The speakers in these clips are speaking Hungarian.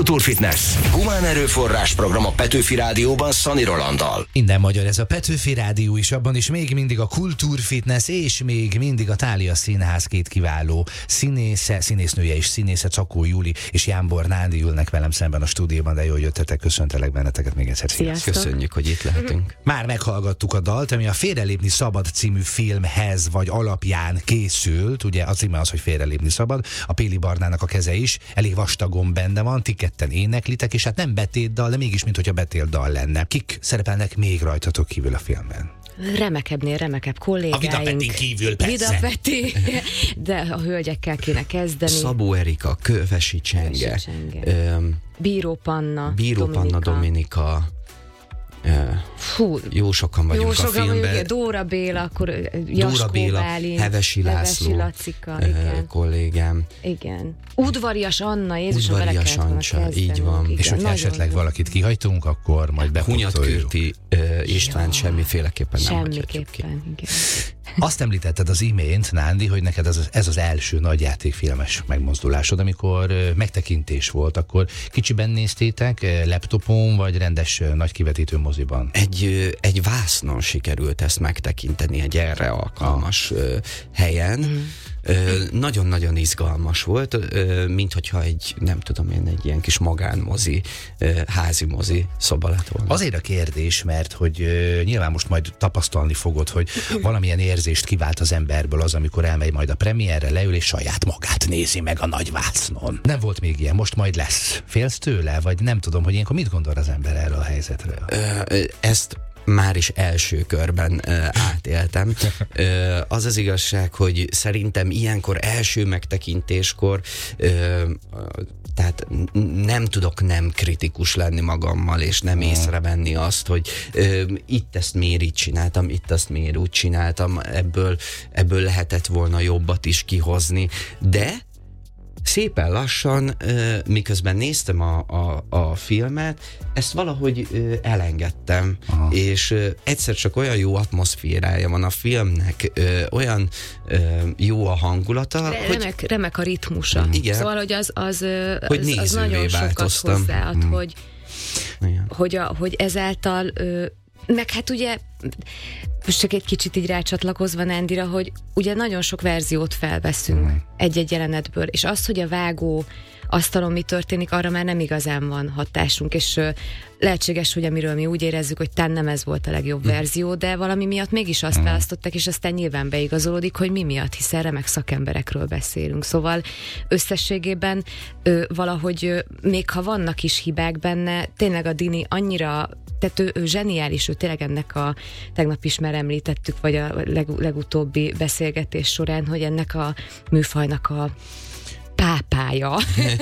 Kultúrfitness. Humán erőforrás program a Petőfi Rádióban Szani Rolanddal. Minden magyar, ez a Petőfi Rádió is, abban is még mindig a Kultúrfitness, és még mindig a Thália Színház két kiváló színésznője és színésze, Czakó Júli és Jámbor Nándi ülnek velem szemben a stúdióban, de jól jöttetek, köszöntelek benneteket még egyszer. Sziasztok. Köszönjük, hogy itt lehetünk. Már meghallgattuk a dalt, ami a Félrelépni szabad című filmhez vagy alapján készült, ugye a címe az, hogy Félrelépni szabad, a Péli Barnának a keze is elég vastagon benne van, ti ketten éneklitek, és hát nem betétdal, de mégis, mintha betétdal lenne. Kik szerepelnek még rajtatok kívül a filmben? Remekebbnél remekebb kollégáink. A Vida Peti kívül, persze. Vida Peti, de a hölgyekkel kéne kezdeni. Szabó Erika, Kövesi Csenge, Bíró Panna, Dominika. Fú, jó sokan vagyunk a filmben. Dóra Béla, akkor Jaskó Bálint, Hevesi László, Lacika, igen. kollégám. Igen. Udvarias Anna, Jézusom, Udvarias Ancsa, így van. És hogyha esetleg valakit kihagytunk, akkor majd bepótoljuk. Hunyad-Kürti István semmiféleképpen nem hagyhatjuk ki. Igen. Azt említetted az imént, Nándi, hogy neked ez az első nagy játékfilmes megmozdulásod, amikor megtekintés volt, akkor kicsiben néztétek, laptopon vagy rendes nagy kivetítő moziban? Egy vásznon sikerült ezt megtekinteni, egy erre alkalmas helyen. Nagyon-nagyon izgalmas volt, mint hogyha egy ilyen kis magánmozi, házi mozi szoba lett volna. Azért a kérdés, mert hogy nyilván most majd tapasztalni fogod, hogy valamilyen érzést kivált az emberből az, amikor elmegy majd a premierre, leül és saját magát nézi meg a nagy vásznon. Nem volt még ilyen, most majd lesz. Félsz tőle, vagy nem tudom, hogy ilyenkor mit gondol az ember erről a helyzetről? Ezt már is első körben átéltem. Az az igazság, hogy szerintem ilyenkor első megtekintéskor tehát nem tudok nem kritikus lenni magammal, és nem észrevenni azt, hogy itt ezt miért így csináltam, itt azt miért úgy csináltam, ebből lehetett volna jobbat is kihozni, de szépen lassan, miközben néztem a filmet, ezt valahogy elengedtem. Aha. És egyszer csak olyan jó atmoszférája van a filmnek, olyan jó a hangulata, remek a ritmusa. Igen. Szóval, hogy az nézővé nagyon sokat hozzáad, hogy ezáltal meg hát ugye most csak egy kicsit így rácsatlakozva Nándira, hogy ugye nagyon sok verziót felveszünk egy-egy jelenetből, és az, hogy a vágó asztalon mi történik, arra már nem igazán van hatásunk, és lehetséges, hogy amiről mi úgy érezzük, hogy talán nem ez volt a legjobb verzió, de valami miatt mégis azt választották, és aztán nyilván beigazolódik, hogy mi miatt, hiszen remek szakemberekről beszélünk. Szóval összességében valahogy még ha vannak is hibák benne, tényleg a Dini annyira, tehát ő zseniális, ő tényleg ennek a, tegnap is már említettük, vagy a legutóbbi beszélgetés során, hogy ennek a műfajnak a pápája.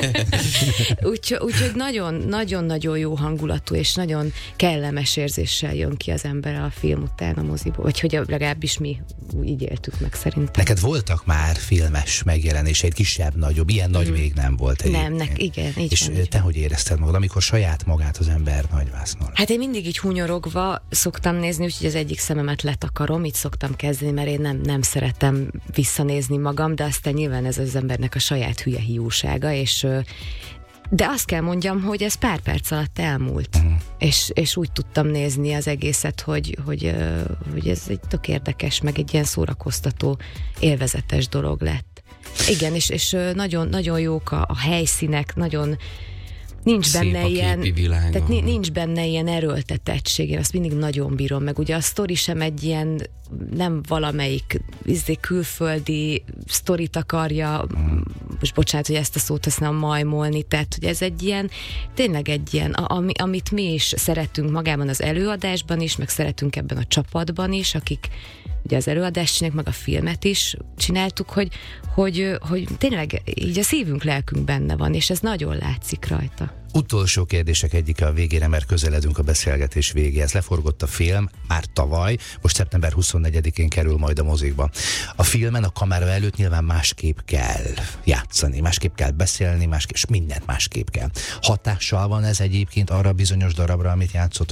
Úgyhogy nagyon-nagyon jó hangulatú, és nagyon kellemes érzéssel jön ki az ember a film után a moziból, vagy hogy legalábbis mi így éltük meg szerintem. Neked voltak már filmes megjelenéseid, kisebb, nagyobb, ilyen nagy még nem volt egyébként. Nem, igen. És te hogy érezted magad, amikor saját magát az ember nagyvásznon? Hát én mindig így hunyorogva szoktam nézni, úgyhogy az egyik szememet letakarom, így szoktam kezdeni, mert én nem szeretem visszanézni magam, de aztán nyilván ez az embernek a saját hülye hiúsága, és de azt kell mondjam, hogy ez pár perc alatt elmúlt, és úgy tudtam nézni az egészet, hogy ez egy tök érdekes, meg egy ilyen szórakoztató, élvezetes dolog lett. Igen, és nagyon, nagyon jók a helyszínek, nagyon nincs benne tehát nincs benne ilyen erőltetettség, én azt mindig nagyon bírom, meg ugye a sztori sem egy ilyen, nem valamelyik külföldi sztorit akarja, most bocsánat, hogy ezt a szót használom, majmolni, tehát hogy ez egy ilyen, tényleg egy ilyen, amit mi is szeretünk magában az előadásban is, meg szeretünk ebben a csapatban is, akik ugye az előadást csinálják, meg a filmet is csináltuk, hogy tényleg így a szívünk, lelkünk benne van, és ez nagyon látszik rajta. Utolsó kérdések egyike a végére, mert közeledünk a beszélgetés végéhez. Leforgott a film már tavaly, most szeptember 24-én kerül majd a mozikba. A filmen, a kamera előtt nyilván másképp kell játszani, másképp kell beszélni, és mindent másképp kell. Hatással van ez egyébként arra a bizonyos darabra, amit játszotok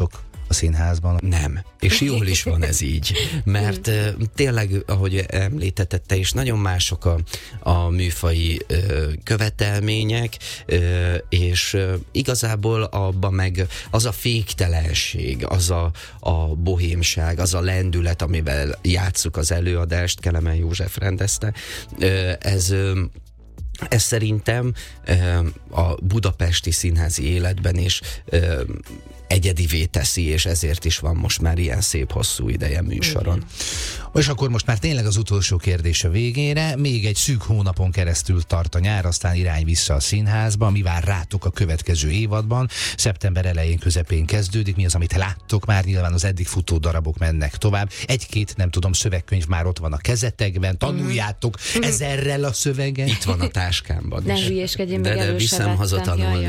a színházban. Nem. És jól is van ez így. Mert tényleg, ahogy említetted te is, nagyon mások a műfai követelmények, és igazából abban meg az a féktelenség, az a bohémság, az a lendület, amivel játsszuk az előadást, Kelemen József rendezte, ez szerintem a budapesti színházi életben is egyedivé teszi, és ezért is van most már ilyen szép hosszú ideje műsoron. És akkor most már tényleg az utolsó kérdés a végére. Még egy szűk hónapon keresztül tart a nyár, aztán irány vissza a színházba. Mi vár rátok a következő évadban? Szeptember elején, közepén kezdődik. Mi az, amit láttok már? Nyilván az eddig futó darabok mennek tovább. Egy-két, nem tudom, szövegkönyv már ott van a kezetekben. Tanuljátok ezerrel a szöveget. Itt van a táskámban Ne is. hülyéskedjél, meg De elő se viszem haza vettem. tanulni.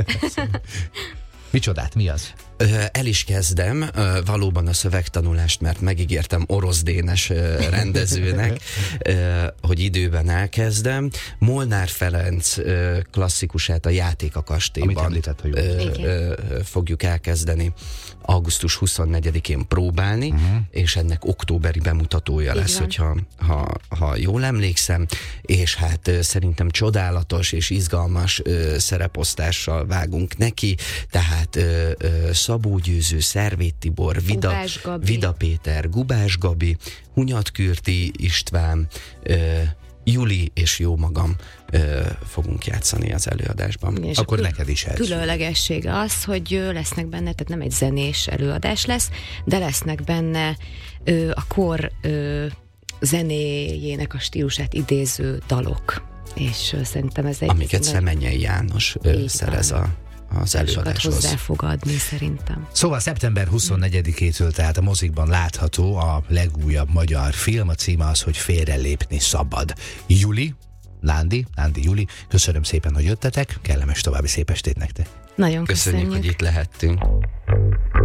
Micsodát, mi az? El is kezdem valóban a szövegtanulást, mert megígértem Orosz Dénes rendezőnek, hogy időben elkezdem. Molnár Ferenc klasszikusát, a Játék a kastélyban fogjuk elkezdeni augusztus 24-én próbálni, és ennek októberi bemutatója lesz, hogyha ha jól emlékszem, és hát szerintem csodálatos és izgalmas szereposztással vágunk neki, tehát Szabó Győző, Szervét Tibor, Vida Péter, Gubás Gabi, Hunyad Kürti István, Juli és jó magam fogunk játszani az előadásban. És akkor neked is ez. Különlegessége az, hogy lesznek benne, tehát nem egy zenés előadás lesz, de lesznek benne a kor zenéjének a stílusát idéző dalok. És szerintem ez egy... Amiket Szemenyei János szerez az előadáshoz. Hozzá fog adni, szerintem. Szóval szeptember 24-től tehát a mozikban látható a legújabb magyar film, a címe az, hogy Félrelépni szabad. Juli, Nándi, Juli, köszönöm szépen, hogy jöttetek, kellemes további szép estét nektek. Nagyon köszönjük, hogy itt lehettünk.